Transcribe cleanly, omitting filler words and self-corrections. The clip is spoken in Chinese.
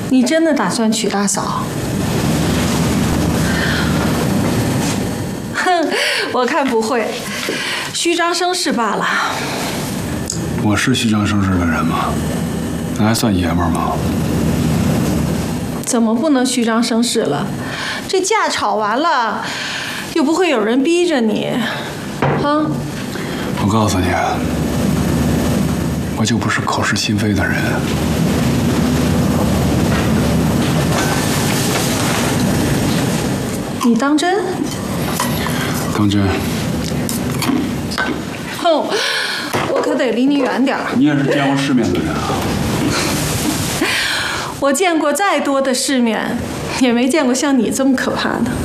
你真的打算娶大嫂？哼，我看不会，虚张声势罢了。 我是虚张声势的人吗？那还算爷们儿吗？ 怎么不能虚张声势了？这架吵完了，又不会有人逼着你，啊？ 我告诉你，我就不是口是心非的人。 你当真？ 当真。 哼，我可得离你远点儿。 你也是见过世面的人啊。 我见过再多的世面，也没见过像你这么可怕的。